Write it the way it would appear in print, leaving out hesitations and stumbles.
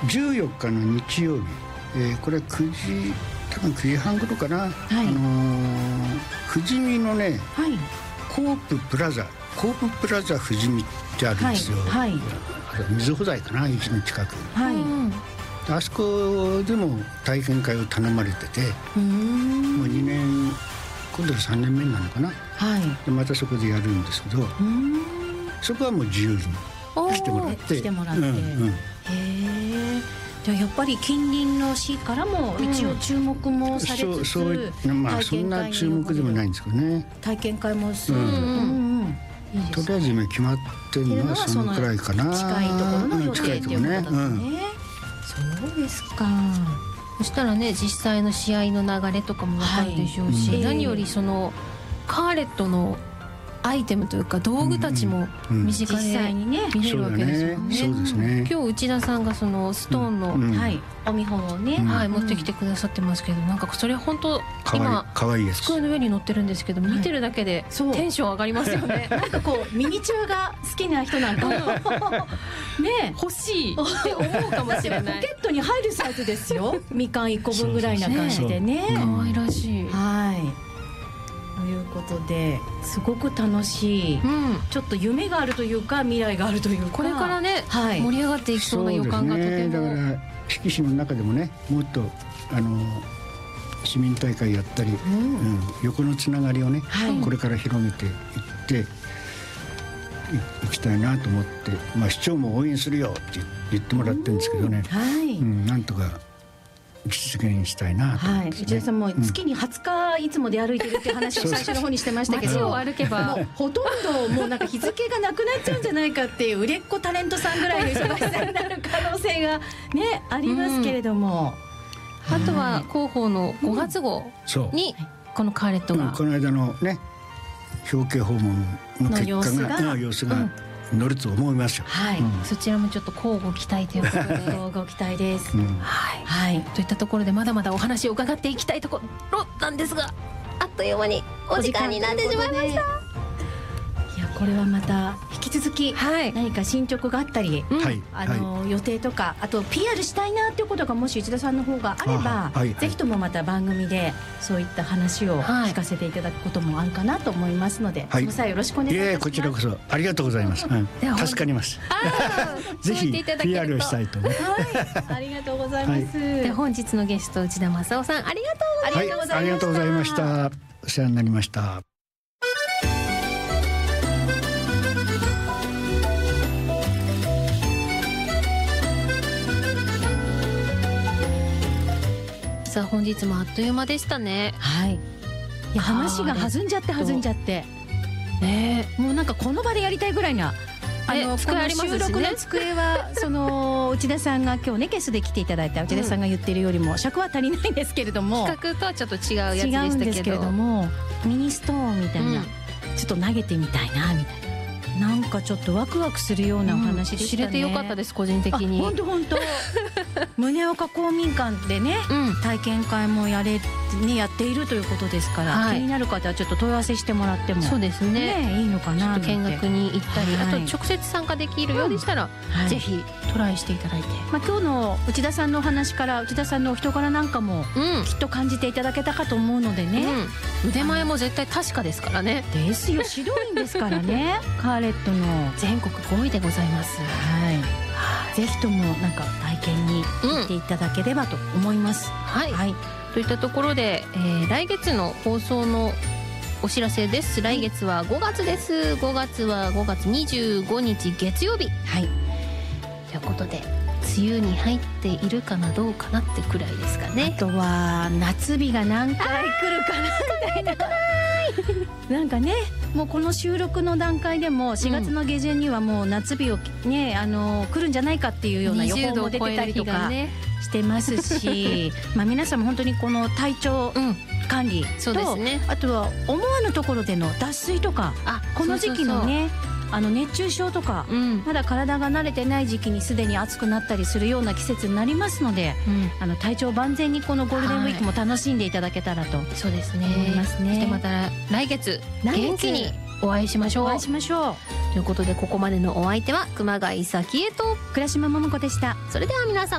14日の日曜日、これは9時多分9時半頃かな、はい、富士見のね、はい、コーププラザ富士見ってあるんですよ、はいはい、水穂台かな、駅の近く、はい、あそこでも体験会を頼まれてて、もう2年今度で3年目なのかな、はい、でまたそこでやるんですけど、そこはもう自由に来てもらって、 じゃあやっぱり近隣の市からも一応注目もされつつ、 まあそんな注目でもないんですけどね、 体験会もする、 とりあえず今決まってるのはそのくらいかな、 近いところの予定っていうことだったね、そうですか。 そしたらね、実際の試合の流れとかも分かるでしょうし、何よりそのカーレットのアイテムというか道具たちも身近で見れるわけですよね。 そうですね。 今日内田さんがそのストーンのお見本をね、持ってきてくださってますけど、なんかそれ本当今机の上に乗ってるんですけど、見てるだけでテンション上がりますよね。 なんかこうミニチュアが好きな人なんかね欲しいって思うかもしれない。 ポケットに入るサイズですよ。みかん1個分ぐらいな感じでね。 可愛らしい。 はい。ということですごく楽しい、ちょっと夢があるというか未来があるというか、 これからね、盛り上がっていきそうな予感がとても。 だから四季市の中でもね、もっと市民大会やったり、横のつながりをね、これから広げていっていきたいなと思って、市長も応援するよって言ってもらってるんですけどね、なんとか実現したいなと思って、 内田さんも月に20日いつも出歩いてるっていう話を最初の方にしてましたけど、 街を歩けばほとんどもうなんか日付がなくなっちゃうんじゃないかっていう売れっ子タレントさんぐらいの忙しさになる可能性がねありますけれども、 あとは広報の5月号にこのカーレットが、 この間のね表敬訪問の結果が様子が乗ると思いますよ。 そちらもちょっと交互期待ということで交互期待です。 といったところでまだまだお話を伺っていきたいところなんですが、あっという間にお時間になってしまいました。 いや、これはまた引き続き何か進捗があったり、予定とか、あと PR したいなっていうことがもし内田さんの方があれば、ぜひともまた番組でそういった話を聞かせていただくこともあるかなと思思いますので、その際よろしくお願いいたします。 こちらこそありがとうございます。助かります。ぜひ PR をしたいと思います。 ありがとうございます。 で、本日のゲスト内田正夫さん、ありがとうございました。 ありがとうございました。お世話になりました。 さあ、本日もあっという間でしたね。 いや、話が弾んじゃってもうなんかこの場でやりたいぐらいな、 机ありますしね。 収録の机はその内田さんが今日ねゲストで来ていただいた内田さんが言ってるよりも尺は足りないんですけれども、 企画とはちょっと違うやつでしたけども、ミニストーンみたいな、ちょっと投げてみたいなみたいな、なんかちょっとワクワクするようなお話でしたね。 知れてよかったです、個人的に。 本当宗岡公民館でね、体験会もやっているということですから、気になる方はちょっと問い合わせしてもらっても、そうですね、いいのかな。 ちょっと見学に行ったり、あと直接参加できるようでしたら、ぜひトライしていただいて、 今日の内田さんのお話から内田さんのお人柄なんかもきっと感じていただけたかと思うのでね、 腕前も絶対確かですからね。 ですよ、指導員ですからね。カーレットの全国5位でございます。 ぜひともなんか体験に行っていただければと思います。 といったところで、来月の放送のお知らせです。来月は5月です。5月は5月25日月曜日。ということで、梅雨に入っているかなどうかなってくらいですかね。 あとは夏日が何回来るかなみたいな。なんかね、もうこの収録の段階でも4月の下旬にはもう夏日をね、来るんじゃないかっていうような予報も出てたりとかしてますし、皆さんも本当にこの体調管理と、あとは思わぬところでの脱水とか、この時期のね、熱中症とか、まだ体が慣れてない時期にすでに暑くなったりするような季節になりますので、体調万全にこのゴールデンウィークも楽しんでいただけたらと思いますね。 そしてまた来月元気にお会いしましょう。ということで、ここまでのお相手は熊谷早紀江と倉島桃子でした。 それでは皆様。